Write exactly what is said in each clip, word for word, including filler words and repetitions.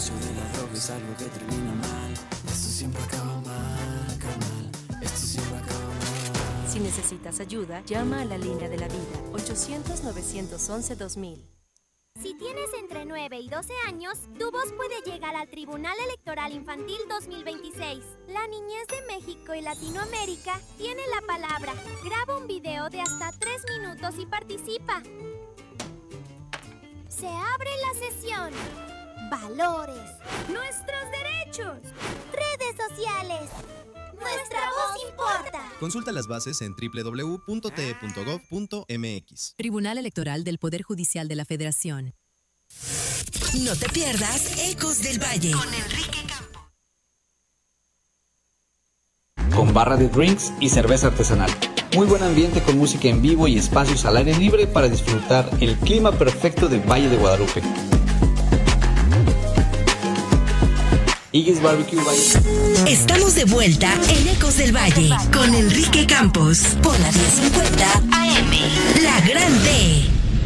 negocio de la droga es algo que termina mal. Esto siempre acaba mal, carnal. Esto siempre acaba mal. Si necesitas ayuda, llama a la línea de la vida, ochocientos, novecientos once, dos mil. Si tienes entre nueve y doce años, tu voz puede llegar al Tribunal Electoral Infantil dos mil veintiséis. La niñez de México y Latinoamérica tiene la palabra. Graba un video de hasta tres minutos y participa. Se abre la sesión. Valores. Nuestros derechos. Redes sociales. Nuestra voz importa. Consulta las bases en doble u doble u doble u punto t e punto gov punto m x. Tribunal Electoral del Poder Judicial de la Federación. No te pierdas Ecos del Valle con Enrique Campos. Con barra de drinks y cerveza artesanal. Muy buen ambiente con música en vivo y espacios al aire libre para disfrutar el clima perfecto del Valle de Guadalupe. Iggy's Barbecue Valle. Estamos de vuelta en Ecos del Valle con Enrique Campos por la diez cincuenta A M, La Grande.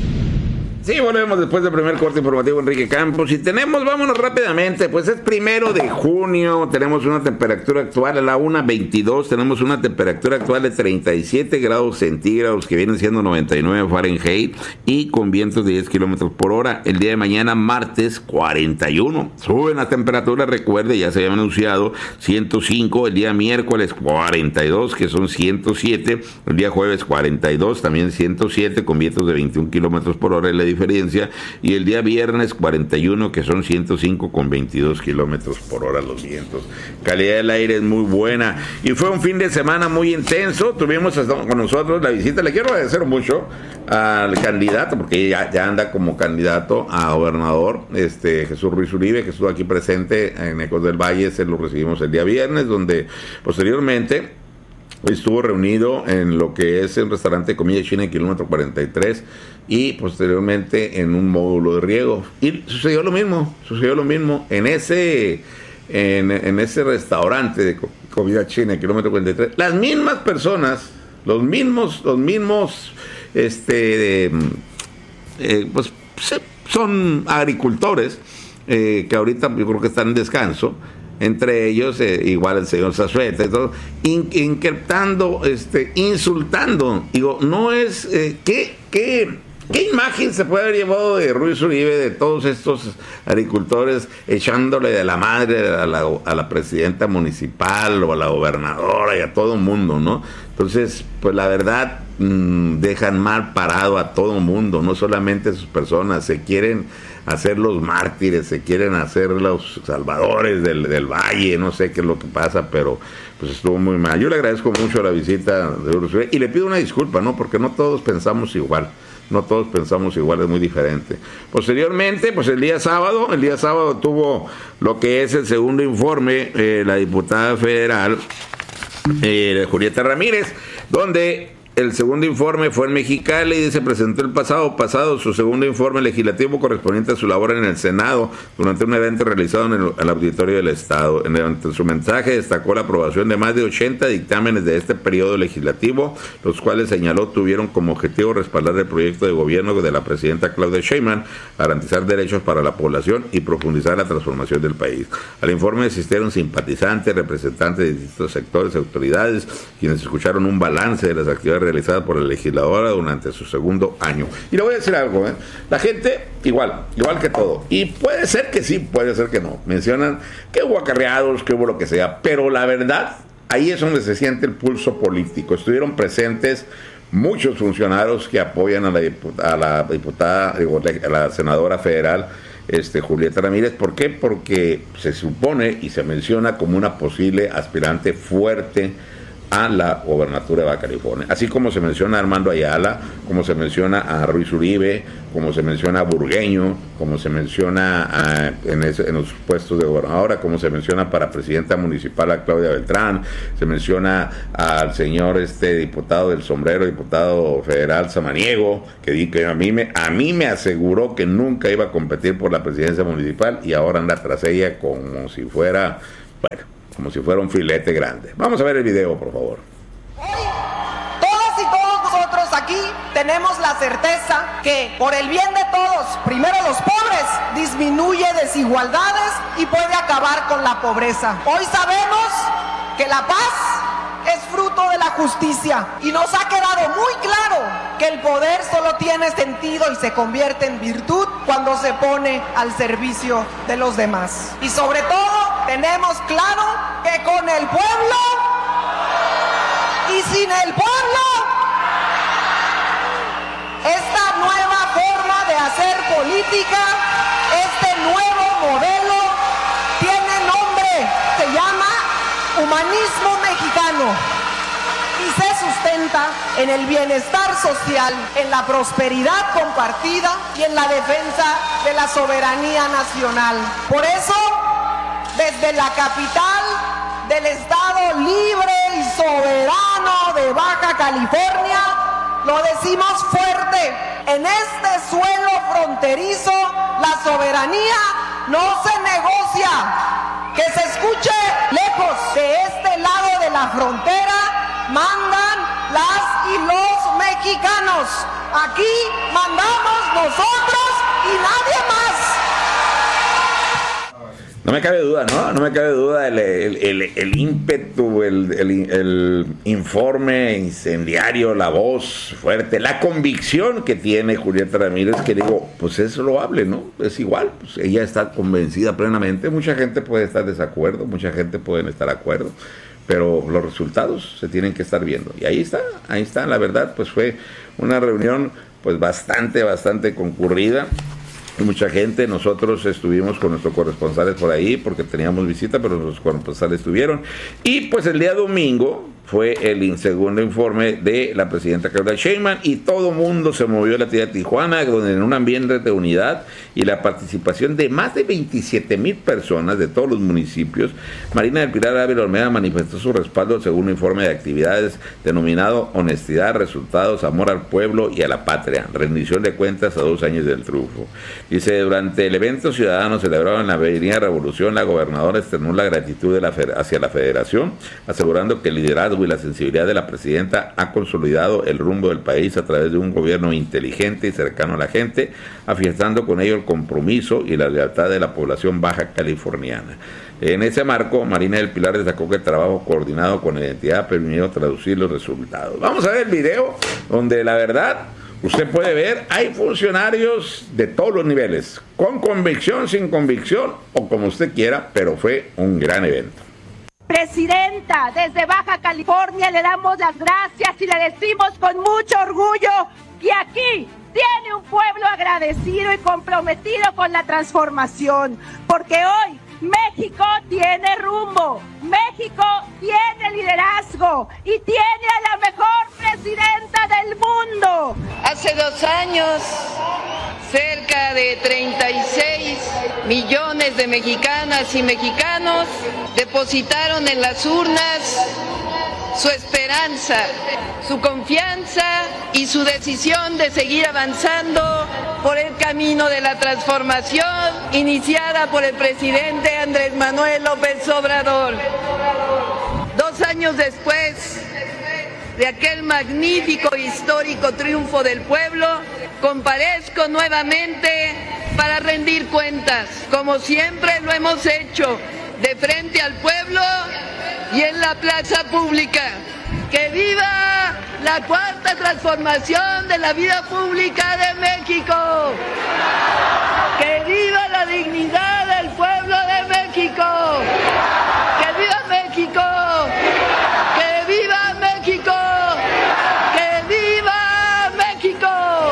Sí, volvemos después del primer corte informativo, Enrique Campos. Y tenemos, vámonos rápidamente, pues es primero de junio, tenemos una temperatura actual a la una veintidós, tenemos una temperatura actual de treinta y siete grados centígrados, que vienen siendo noventa y nueve Fahrenheit, y con vientos de diez kilómetros por hora. El día de mañana, martes, cuarenta y uno. Suben las temperaturas, recuerde, ya se había anunciado, ciento cinco. El día miércoles, cuarenta y dos, que son ciento siete. El día jueves, cuarenta y dos, también ciento siete, con vientos de veintiún kilómetros por hora en la diferencia, y el día viernes cuarenta y uno, que son ciento cinco con veintidós kilómetros por hora los vientos. Calidad del aire es muy buena y fue un fin de semana muy intenso. Tuvimos con nosotros la visita, le quiero agradecer mucho al candidato, porque ya, ya anda como candidato a gobernador, este Jesús Ruiz Uribe, que estuvo aquí presente en Ecos del Valle. Se lo recibimos el día viernes, donde posteriormente estuvo reunido en lo que es el restaurante de comida china en kilómetro cuarenta y tres, y posteriormente en un módulo de riego. Y sucedió lo mismo, sucedió lo mismo en ese, en, en ese restaurante de comida china en kilómetro cuarenta y tres. Las mismas personas, los mismos, los mismos, este, eh, pues son agricultores eh, que ahorita yo creo que están en descanso. Entre ellos, eh, igual el señor Zazueta y todo, in, increptando, este, insultando. Digo, no es, eh, ¿qué, qué, ¿qué imagen se puede haber llevado de Ruiz Uribe, de todos estos agricultores, echándole de la madre a la, a la presidenta municipal o a la gobernadora y a todo el mundo, ¿no? Entonces, pues la verdad, mmm, dejan mal parado a todo el mundo, no solamente sus personas, se quieren hacer los mártires, se quieren hacer los salvadores del, del valle, no sé qué es lo que pasa, pero pues estuvo muy mal. Yo le agradezco mucho la visita de Uribe y le pido una disculpa, ¿no? Porque no todos pensamos igual, no todos pensamos igual, es muy diferente. Posteriormente, pues el día sábado, el día sábado tuvo lo que es el segundo informe, eh, la diputada federal eh, Julieta Ramírez, donde el segundo informe fue en Mexicali y se presentó el pasado pasado su segundo informe legislativo correspondiente a su labor en el Senado durante un evento realizado en el, en el auditorio del Estado. En, el, en su mensaje destacó la aprobación de más de ochenta dictámenes de este periodo legislativo, los cuales señaló tuvieron como objetivo respaldar el proyecto de gobierno de la presidenta Claudia Sheinbaum, garantizar derechos para la población y profundizar la transformación del país. Al informe asistieron simpatizantes, representantes de distintos sectores y autoridades, quienes escucharon un balance de las actividades realizada por la legisladora durante su segundo año. Y le voy a decir algo, ¿eh? La gente, igual, igual que todo, y puede ser que sí, puede ser que no, mencionan que hubo acarreados, que hubo lo que sea, pero la verdad, ahí es donde se siente el pulso político. Estuvieron presentes muchos funcionarios que apoyan a la diputada, a la, diputada, a la senadora federal, este, Julieta Ramírez. ¿Por qué? Porque se supone y se menciona como una posible aspirante fuerte a la gobernatura de Baja California, así como se menciona a Armando Ayala, como se menciona a Ruiz Uribe, como se menciona a Burgueño, como se menciona a, en, ese, en los puestos de gobernadora, como se menciona para presidenta municipal a Claudia Beltrán, se menciona al señor este diputado del sombrero, diputado federal Samaniego, que, di, que a, mí me, a mí me aseguró que nunca iba a competir por la presidencia municipal y ahora anda tras ella como si fuera, bueno, como si fuera un filete grande. Vamos a ver el video, por favor. Hoy, todas y todos nosotros aquí tenemos la certeza que por el bien de todos, primero los pobres, disminuye desigualdades y puede acabar con la pobreza. Hoy sabemos que la paz es fruto de la justicia y nos ha quedado muy claro que el poder solo tiene sentido y se convierte en virtud cuando se pone al servicio de los demás. Y sobre todo tenemos claro que con el pueblo y sin el pueblo, esta nueva forma de hacer política, este nuevo modelo tiene nombre, se llama humanismo mexicano y se sustenta en el bienestar social, en la prosperidad compartida y en la defensa de la soberanía nacional. Por eso, desde la capital del Estado libre y soberano de Baja California, lo decimos fuerte: en este suelo fronterizo la soberanía no se negocia. Que se escuche lejos, de este lado de la frontera mandan las y los mexicanos. Aquí mandamos nosotros y nadie más. No me cabe duda, ¿no? No me cabe duda el, el, el, el ímpetu, el, el, el informe incendiario, la voz fuerte, la convicción que tiene Julieta Ramírez, que digo, pues es loable, ¿no? Es igual, pues ella está convencida plenamente. Mucha gente puede estar de desacuerdo, mucha gente puede estar de acuerdo, pero los resultados se tienen que estar viendo. Y ahí está, ahí está, la verdad, pues fue una reunión pues bastante, bastante concurrida. Mucha gente, nosotros estuvimos con nuestros corresponsales por ahí porque teníamos visita, pero nuestros corresponsales estuvieron. Y pues el día domingo fue el segundo informe de la presidenta Claudia Sheinbaum y todo mundo se movió a la ciudad de Tijuana, donde en un ambiente de unidad y la participación de más de veintisiete mil personas de todos los municipios, Marina del Pilar Ávila Olmeda manifestó su respaldo al segundo informe de actividades denominado Honestidad, Resultados, Amor al Pueblo y a la Patria, rendición de cuentas a dos años del triunfo. Dice, durante el evento ciudadano celebrado en la Avenida Revolución, la gobernadora externó la gratitud de la, hacia la federación, asegurando que el liderazgo y la sensibilidad de la presidenta ha consolidado el rumbo del país a través de un gobierno inteligente y cercano a la gente, afianzando con ello el compromiso y la lealtad de la población baja californiana. En ese marco, Marina del Pilar destacó que el trabajo coordinado con la identidad ha permitido traducir los resultados. Vamos a ver el video donde la verdad usted puede ver, hay funcionarios de todos los niveles, con convicción, sin convicción o como usted quiera, pero fue un gran evento. Presidenta, desde Baja California le damos las gracias y le decimos con mucho orgullo que aquí tiene un pueblo agradecido y comprometido con la transformación, porque hoy México tiene rumbo, México tiene liderazgo y tiene a la mejor presidenta del mundo. Hace dos años, cerca de treinta y seis millones de mexicanas y mexicanos depositaron en las urnas su esperanza, su confianza y su decisión de seguir avanzando por el camino de la transformación iniciada por el presidente Andrés Manuel López Obrador. Dos años después de aquel magnífico e histórico triunfo del pueblo, comparezco nuevamente para rendir cuentas, como siempre lo hemos hecho, de frente al pueblo y en la plaza pública. ¡Que viva la cuarta transformación de la vida pública de México! ¡Que viva la dignidad del pueblo de México! ¡Que viva México! ¡Que viva México! ¡Que viva México!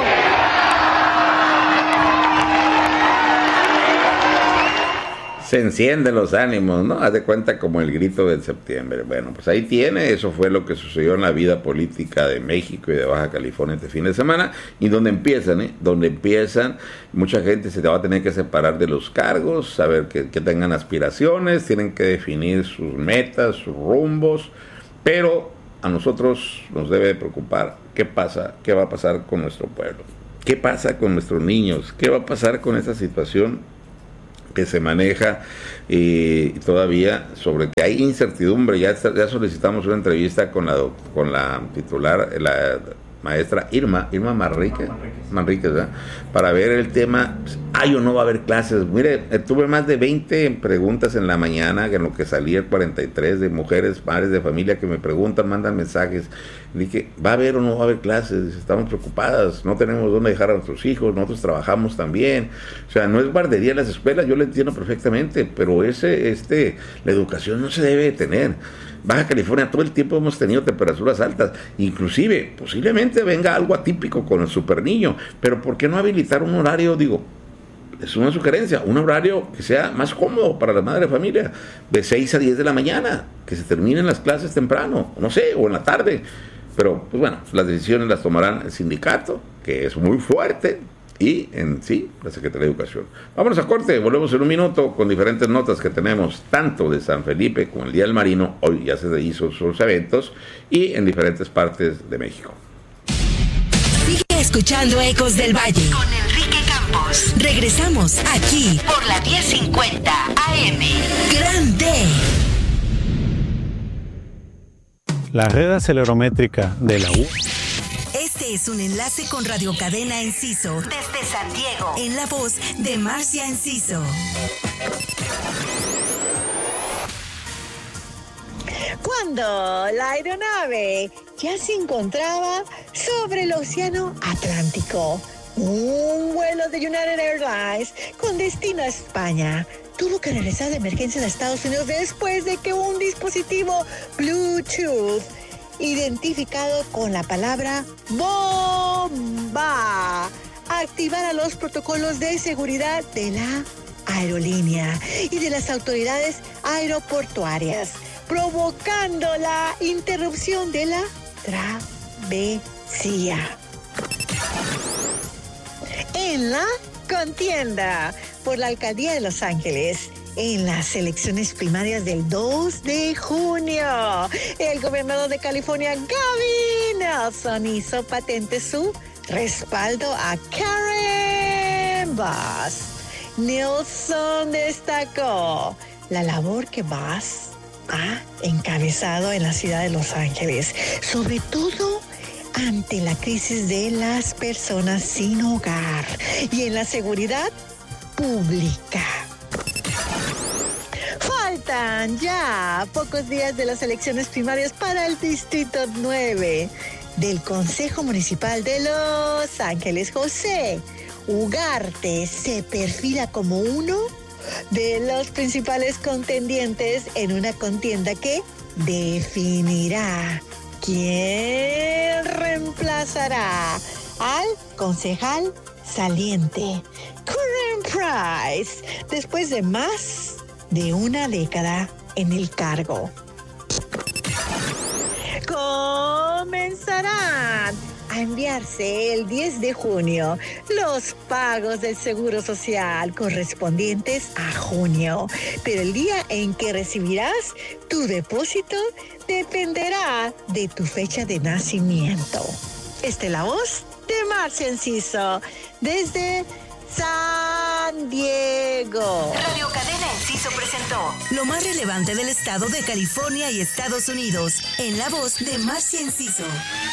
Se encienden los ánimos, ¿no? Haz de cuenta como el grito del septiembre. Bueno, pues ahí tiene, eso fue lo que sucedió en la vida política de México y de Baja California este fin de semana, y donde empiezan, ¿eh? Donde empiezan, mucha gente se va a tener que separar de los cargos, saber que, que tengan aspiraciones, tienen que definir sus metas, sus rumbos, pero a nosotros nos debe preocupar qué pasa, qué va a pasar con nuestro pueblo, qué pasa con nuestros niños, qué va a pasar con esta situación que se maneja y eh, todavía sobre que hay incertidumbre. Ya, ya solicitamos una entrevista con la, con la titular, la maestra Irma, Irma Manríquez, Manríquez, ¿verdad? Para ver el tema, ¿hay o no va a haber clases? Mire, tuve más de veinte preguntas en la mañana, en lo que salía el cuarenta y tres, de mujeres, padres de familia que me preguntan, mandan mensajes. Dije, ¿va a haber o no va a haber clases? Estamos preocupadas, no tenemos dónde dejar a nuestros hijos, nosotros trabajamos también. O sea, no es guardería en las escuelas, yo lo entiendo perfectamente, pero ese, este, la educación no se debe tener. Baja California todo el tiempo hemos tenido temperaturas altas, inclusive posiblemente venga algo atípico con el super niño, pero ¿por qué no habilitar un horario? Digo, es una sugerencia, un horario que sea más cómodo para la madre de familia, de seis a diez de la mañana, que se terminen las clases temprano, no sé, o en la tarde, pero pues bueno, las decisiones las tomarán el sindicato, que es muy fuerte, y en sí, la Secretaría de Educación. Vámonos a corte, volvemos en un minuto con diferentes notas que tenemos, tanto de San Felipe como el Día del Marino, hoy ya se hizo sus eventos, y en diferentes partes de México. Sigue escuchando Ecos del Valle con Enrique Campos. Regresamos aquí por la diez cincuenta A M. Grande. La red acelerométrica de la U. Este es un enlace con Radio Cadena Enciso desde San Diego, en la voz de Marcia Enciso. Cuando la aeronave ya se encontraba sobre el Océano Atlántico, un vuelo de United Airlines con destino a España tuvo que regresar de emergencia a Estados Unidos después de que un dispositivo Bluetooth identificado con la palabra bomba activara los protocolos de seguridad de la aerolínea y de las autoridades aeroportuarias, provocando la interrupción de la travesía. En la contienda por la alcaldía de Los Ángeles, en las elecciones primarias del dos de junio, el gobernador de California, Gavin Newsom, hizo patente su respaldo a Karen Bass. Newsom destacó la labor que Bass ha encabezado en la ciudad de Los Ángeles, sobre todo ante la crisis de las personas sin hogar y en la seguridad pública. Faltan ya pocos días de las elecciones primarias para el Distrito nueve del Consejo Municipal de Los Ángeles. José Ugarte se perfila como uno de los principales contendientes en una contienda que definirá quién reemplazará al concejal saliente Curran Price después de más de una década en el cargo. Comenzarán a enviarse el diez de junio los pagos del Seguro Social correspondientes a junio, pero el día en que recibirás tu depósito dependerá de tu fecha de nacimiento. Esta es la voz de Marcia Enciso desde San Diego. Radio Cadena Enciso presentó lo más relevante del estado de California y Estados Unidos en la voz de Marcia Enciso.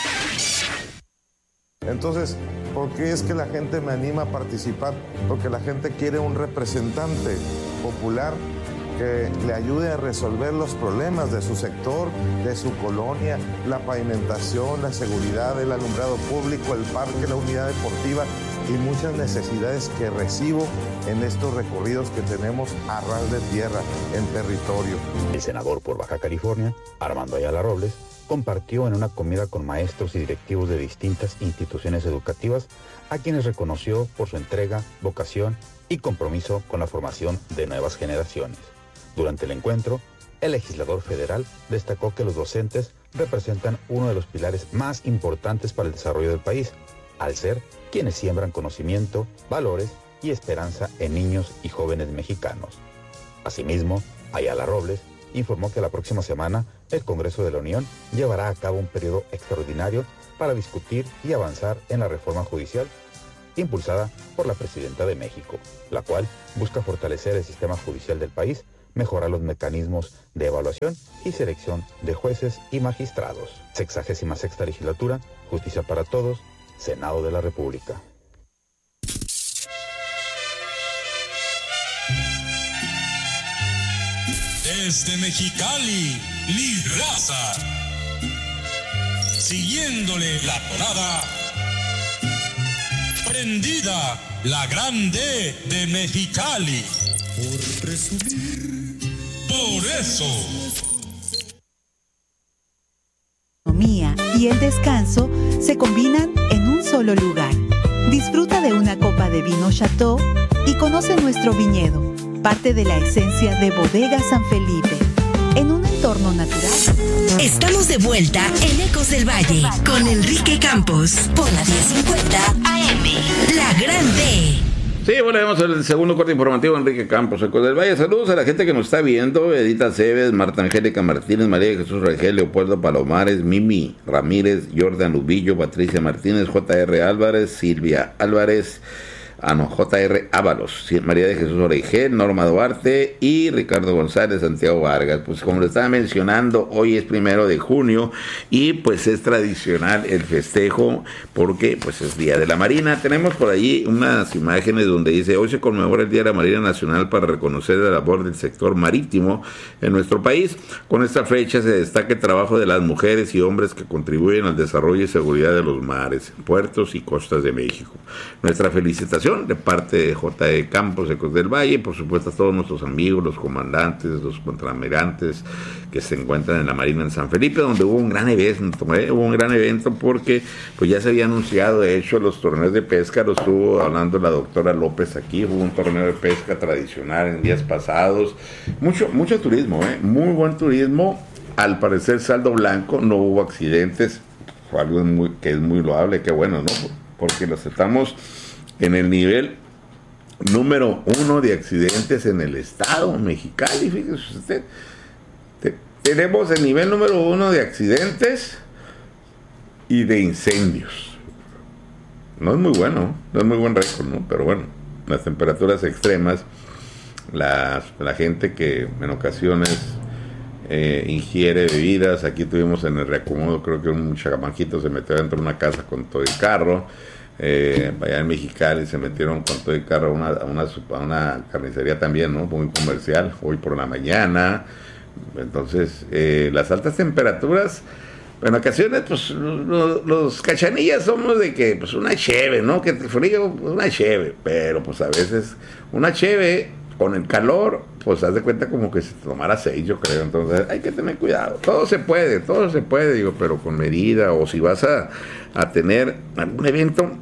Entonces, ¿por qué es que la gente me anima a participar? Porque la gente quiere un representante popular que le ayude a resolver los problemas de su sector, de su colonia, la pavimentación, la seguridad, el alumbrado público, el parque, la unidad deportiva y muchas necesidades que recibo en estos recorridos que tenemos a ras de tierra, en territorio. El senador por Baja California, Armando Ayala Robles, compartió en una comida con maestros y directivos de distintas instituciones educativas a quienes reconoció por su entrega, vocación y compromiso con la formación de nuevas generaciones. Durante el encuentro, el legislador federal destacó que los docentes representan uno de los pilares más importantes para el desarrollo del país, al ser quienes siembran conocimiento, valores y esperanza en niños y jóvenes mexicanos. Asimismo, Ayala Robles informó que la próxima semana el Congreso de la Unión llevará a cabo un periodo extraordinario para discutir y avanzar en la reforma judicial, impulsada por la Presidenta de México, la cual busca fortalecer el sistema judicial del país, mejorar los mecanismos de evaluación y selección de jueces y magistrados. Sexagésima sexta legislatura, Justicia para Todos, Senado de la República. Desde Mexicali, Liz Raza. Siguiéndole la tonada. Prendida, la grande de Mexicali. Por presumir. Por eso. La economía y el descanso se combinan en un solo lugar. Disfruta de una copa de vino Chateau y conoce nuestro viñedo, parte de la esencia de Bodega San Felipe, en un entorno natural. Estamos de vuelta en Ecos del Valle con Enrique Campos por la diez cincuenta A M, La Grande. Sí, volvemos al segundo corte informativo. Enrique Campos, Ecos del Valle. Saludos a la gente que nos está viendo: Edita Cebes, Marta Angélica Martínez, María de Jesús Regel, Leopoldo Palomares, Mimi Ramírez, Jordan Lubillo, Patricia Martínez, J R Álvarez, Silvia Álvarez, Ah, no, J R Ábalos, María de Jesús Orejel, Norma Duarte y Ricardo González, Santiago Vargas. Pues como lo estaba mencionando, hoy es primero de junio y pues es tradicional el festejo porque pues es Día de la Marina. Tenemos por allí unas imágenes donde dice: hoy se conmemora el Día de la Marina Nacional para reconocer la labor del sector marítimo en nuestro país. Con esta fecha se destaca el trabajo de las mujeres y hombres que contribuyen al desarrollo y seguridad de los mares, puertos y costas de México. Nuestra felicitación de parte de J E Campos, Ecos del Valle, y por supuesto a todos nuestros amigos, los comandantes, los contraalmirantes que se encuentran en la Marina en San Felipe, donde hubo un gran evento, ¿eh? hubo un gran evento porque pues ya se había anunciado, de hecho, los torneos de pesca, lo estuvo hablando la doctora López aquí, hubo un torneo de pesca tradicional en días pasados, mucho, mucho turismo, ¿eh? muy buen turismo, al parecer saldo blanco, no hubo accidentes, fue algo muy, que es muy loable, qué bueno, ¿no? Porque los estamos en el nivel número uno de accidentes en el estado Mexicali, fíjese usted. Te, tenemos el nivel número uno de accidentes y de incendios. No es muy bueno, no es muy buen récord, ¿no? Pero bueno, las temperaturas extremas, las, la gente que en ocasiones eh, ingiere bebidas. Aquí tuvimos en el reacomodo, creo que un chamaquito se metió dentro de una casa con todo el carro. Eh, allá en Mexicali se metieron con todo el carro a una, a una, a una carnicería también, ¿no? Muy comercial, hoy por la mañana. Entonces, eh, las altas temperaturas, en ocasiones, pues, los, los cachanillas somos de que, pues, una cheve, ¿no? Que frío, una cheve, pero, pues, a veces, una cheve con el calor, pues, haz de cuenta como que se tomara seis, yo creo. Entonces, hay que tener cuidado. Todo se puede, todo se puede, digo, pero con medida, o si vas a, a tener algún evento,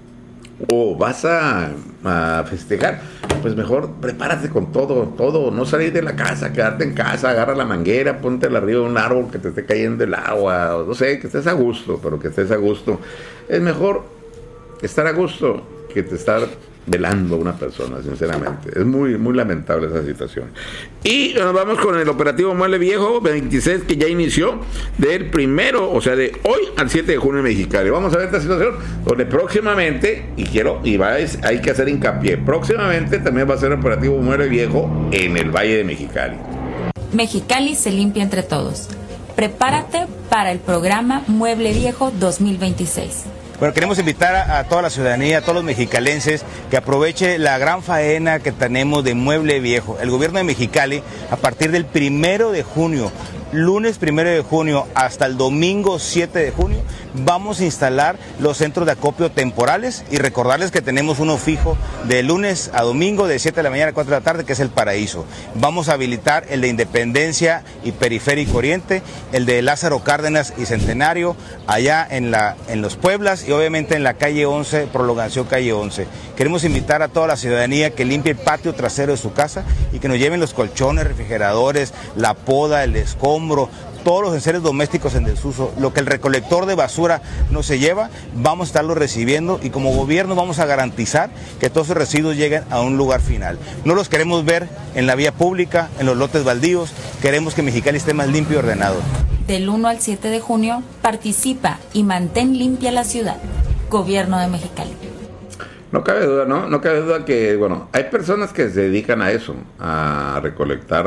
o vas a, a festejar, pues mejor prepárate con todo, todo, no salir de la casa, quedarte en casa, agarra la manguera, póntela arriba de un árbol que te esté cayendo el agua, o no sé, que estés a gusto, pero que estés a gusto. Es mejor estar a gusto que te estar velando a una persona, sinceramente. Es muy, muy lamentable esa situación. Y nos vamos con el operativo Mueble Viejo veintiséis, que ya inició del primero, o sea, de hoy al siete de junio en Mexicali. Vamos a ver esta situación, donde próximamente, y quiero, y va, es, hay que hacer hincapié, próximamente también va a ser el operativo Mueble Viejo en el Valle de Mexicali. Mexicali se limpia entre todos. Prepárate para el programa Mueble Viejo dos mil veintiséis. Bueno, queremos invitar a, a toda la ciudadanía, a todos los mexicalenses, que aproveche la gran faena que tenemos de Mueble Viejo. El gobierno de Mexicali, a partir del primero de junio, lunes primero de junio hasta el domingo siete de junio, vamos a instalar los centros de acopio temporales y recordarles que tenemos uno fijo de lunes a domingo de siete de la mañana a cuatro de la tarde, que es el Paraíso. Vamos a habilitar el de Independencia y Periférico Oriente, el de Lázaro Cárdenas y Centenario, allá en, la, en Los Pueblas, y obviamente en la calle once, prolongación calle once. Queremos invitar a toda la ciudadanía que limpie el patio trasero de su casa y que nos lleven los colchones, refrigeradores, la poda, el escombro, todos los enseres domésticos en desuso, lo que el recolector de basura no se lleva, vamos a estarlo recibiendo, y como gobierno vamos a garantizar que todos esos residuos lleguen a un lugar final. No los queremos ver en la vía pública, en los lotes baldíos, queremos que Mexicali esté más limpio y ordenado. Del uno al siete de junio, participa y mantén limpia la ciudad. Gobierno de Mexicali. No cabe duda, ¿no? No cabe duda que, bueno, hay personas que se dedican a eso, a recolectar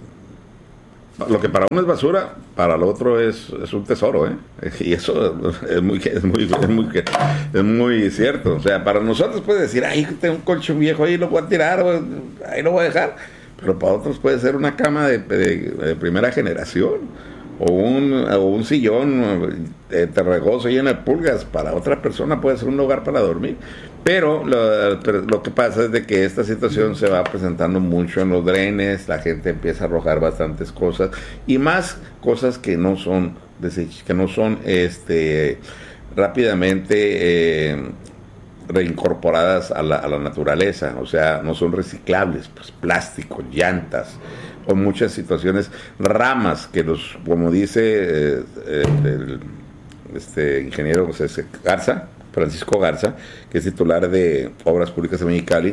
lo que para uno es basura, para el otro es, es un tesoro, ¿eh? Y eso es muy, es muy, es muy, es muy cierto. O sea, para nosotros puede decir, ay, tengo un colchón viejo ahí, lo voy a tirar, o ahí lo voy a dejar. Pero para otros puede ser una cama de, de, de primera generación. O un, o un sillón eh, terregoso lleno de pulgas. Para otra persona puede ser un lugar para dormir. Pero lo, lo que pasa es de que esta situación se va presentando mucho en los drenes. La gente empieza a arrojar bastantes cosas. Y más cosas que no son que no son este rápidamente eh, reincorporadas a la, a la naturaleza. O sea, no son reciclables. Pues plástico, llantas, o muchas situaciones, ramas que los, como dice eh, eh, el este ingeniero José Garza, Francisco Garza, que es titular de Obras Públicas de Mexicali,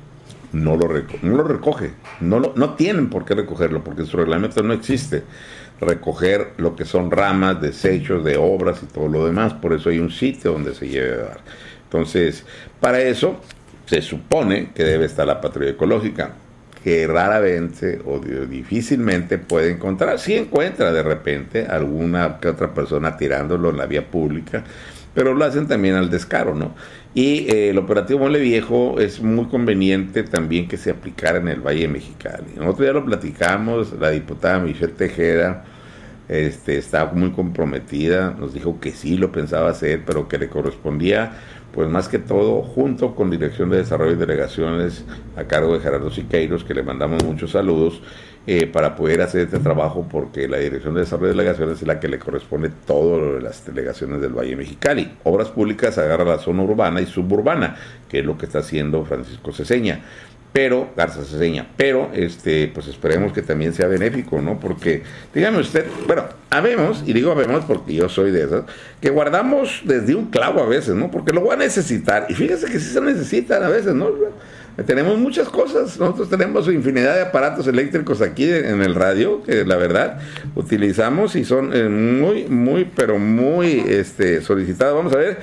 no lo, reco- no lo recoge, no, lo, no tienen por qué recogerlo, porque en su reglamento no existe recoger lo que son ramas, desechos de obras y todo lo demás. Por eso hay un sitio donde se lleve a dar. Entonces, para eso se supone que debe estar la patrulla ecológica, que raramente o difícilmente puede encontrar. Sí encuentra de repente alguna que otra persona tirándolo en la vía pública, pero lo hacen también al descaro, ¿no? Y eh, el operativo Mole Viejo es muy conveniente también que se aplicara en el Valle de Mexicali. Nosotros ya lo platicamos, la diputada Michelle Tejeda este, está muy comprometida, nos dijo que sí lo pensaba hacer, pero que le correspondía, pues más que todo, junto con Dirección de Desarrollo y Delegaciones a cargo de Gerardo Siqueiros, que le mandamos muchos saludos, eh, para poder hacer este trabajo, porque la Dirección de Desarrollo y Delegaciones es la que le corresponde todo lo de las delegaciones del Valle Mexicali. Obras Públicas agarra la zona urbana y suburbana, que es lo que está haciendo Francisco Ceseña, pero, Garza Ceseña, pero este, pues esperemos que también sea benéfico, ¿no? Porque, dígame usted, bueno, habemos, y digo habemos porque yo soy de esas, que guardamos desde un clavo a veces, ¿no? Porque lo voy a necesitar, y fíjese que sí se necesitan a veces, ¿no? Tenemos muchas cosas, nosotros tenemos infinidad de aparatos eléctricos aquí en el radio, que la verdad utilizamos y son eh, muy, muy, pero muy este, solicitados. Vamos a ver,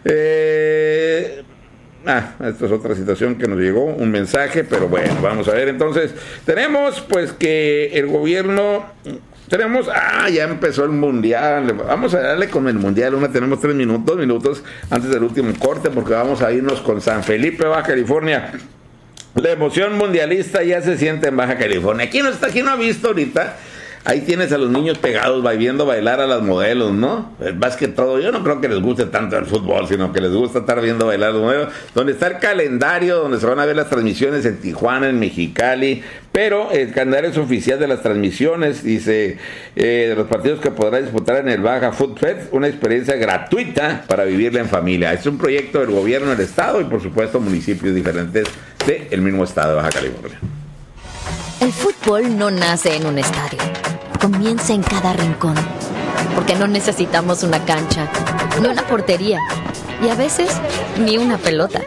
eh... Ah, esta es otra situación que nos llegó, un mensaje, pero bueno, vamos a ver. Entonces, tenemos pues que el gobierno, tenemos, ah, ya empezó el mundial, vamos a darle con el mundial, una tenemos tres minutos, dos minutos antes del último corte, porque vamos a irnos con San Felipe, Baja California. La emoción mundialista ya se siente en Baja California. ¿Quién no está, quién no ha visto ahorita? Ahí tienes a los niños pegados, va viendo bailar a las modelos, ¿no? Más que todo, yo no creo que les guste tanto el fútbol, sino que les gusta estar viendo bailar a los modelos. Donde está el calendario, donde se van a ver las transmisiones en Tijuana, en Mexicali, pero el calendario es oficial de las transmisiones, dice, eh, de los partidos que podrá disputar en el Baja Food Fest, una experiencia gratuita para vivirla en familia. Es un proyecto del gobierno del estado y, por supuesto, municipios diferentes del mismo estado de Baja California. El fútbol no nace en un estadio. Comienza en cada rincón, porque no necesitamos una cancha, ni una portería, y a veces ni una pelota.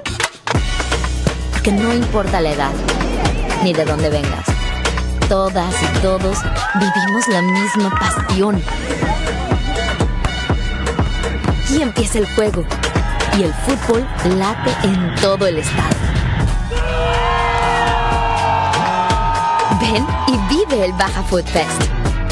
Porque no importa la edad, ni de dónde vengas, todas y todos vivimos la misma pasión. Y empieza el juego, y el fútbol late en todo el estado. Ven y vive el Baja Food Fest.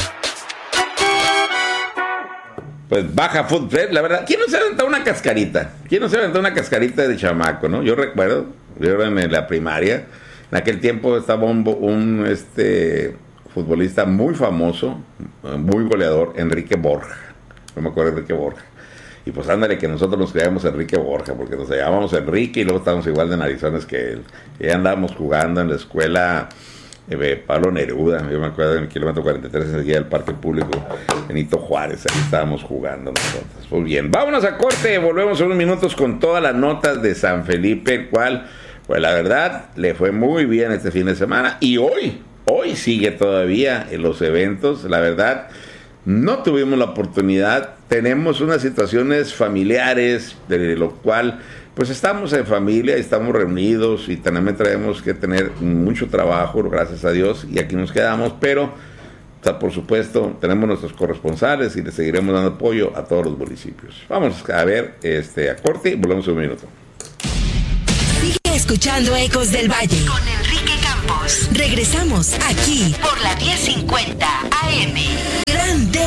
Pues Baja Food Fest, la verdad, ¿quién no se ha aventado una cascarita? ¿Quién no se ha aventado una cascarita de chamaco, no? Yo recuerdo, yo era en la primaria, en aquel tiempo estaba un, un este, futbolista muy famoso, muy goleador, Enrique Borja. No me acuerdo de Enrique Borja. Y pues ándale que nosotros nos creíamos Enrique Borja, porque nos llamamos Enrique y luego estábamos igual de narizones que él. Y ya andábamos jugando en la escuela Eh, Pablo Neruda, yo me acuerdo en el kilómetro cuarenta y tres, ese día del Parque Público, Benito Juárez, ahí estábamos jugando nosotros. Pues bien, vámonos a corte, volvemos en unos minutos con todas las notas de San Felipe, el cual, pues la verdad, le fue muy bien este fin de semana, y hoy, hoy sigue todavía en los eventos, la verdad, no tuvimos la oportunidad, tenemos unas situaciones familiares, de lo cual pues estamos en familia, estamos reunidos y también tenemos que tener mucho trabajo, gracias a Dios, y aquí nos quedamos, pero o sea, por supuesto tenemos nuestros corresponsales y le seguiremos dando apoyo a todos los municipios. Vamos a ver este a corte y volvemos en un minuto. escuchando Ecos del Valle con Enrique Campos. Regresamos aquí por la diez cincuenta A M. Grande.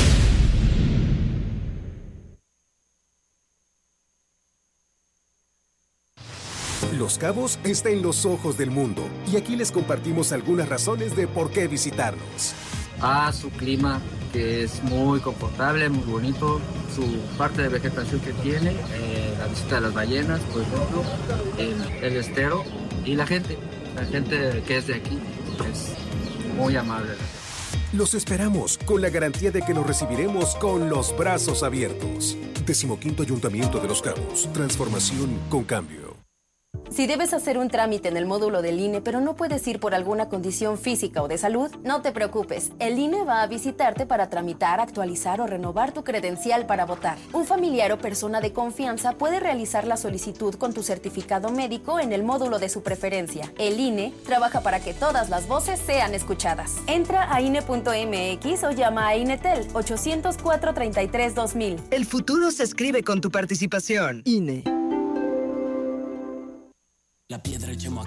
Los Cabos está en los ojos del mundo y aquí les compartimos algunas razones de por qué visitarnos. Ah, su clima, que es muy confortable, muy bonito, su parte de vegetación que tiene, eh, la visita de las ballenas, por ejemplo, el, el estero y la gente, la gente que es de aquí es muy amable. Los esperamos con la garantía de que los recibiremos con los brazos abiertos. Decimoquinto Ayuntamiento de Los Cabos. Transformación con cambio. Si debes hacer un trámite en el módulo del I N E, pero no puedes ir por alguna condición física o de salud, no te preocupes. El I N E va a visitarte para tramitar, actualizar o renovar tu credencial para votar. Un familiar o persona de confianza puede realizar la solicitud con tu certificado médico en el módulo de su preferencia. El I N E trabaja para que todas las voces sean escuchadas. Entra a I N E punto M X o llama a INETEL ochocientos cuatro, treinta y tres, dos mil. El futuro se escribe con tu participación. I N E. La piedra